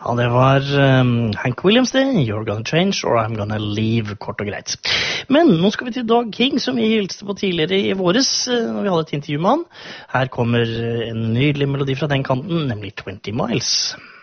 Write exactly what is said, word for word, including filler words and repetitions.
Ja, det var um, Hank Williams det, You're Gonna Change or I'm Gonna Leave, kort og greit. Men nå skal vi til Doug King, som vi hilste på tidligere i våres, når vi hadde et intervju med han. Her kommer en nydelig melodi fra den kanten, nemlig twenty miles.